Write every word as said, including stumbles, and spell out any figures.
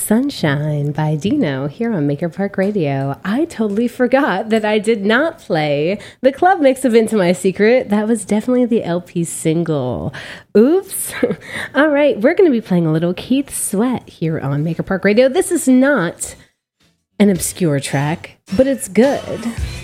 Sunshine by Dino here on Maker Park Radio. I totally forgot that I did not play the club mix of Into My Secret. That was definitely the L P single. Oops. All right, we're going to be playing a little Keith Sweat here on Maker Park Radio. This is not an obscure track, but it's good.